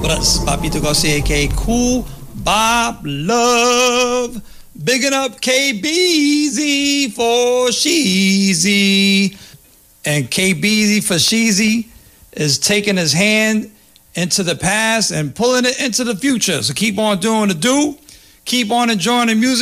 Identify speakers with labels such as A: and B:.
A: What up, this is Papito Garcia, aka Cool Bob Love. Bigging up KBZ for Sheezy. And KBZ for Sheezy is taking his hand into the past and pulling it into the future. So keep on doing the do. Keep on enjoying the music.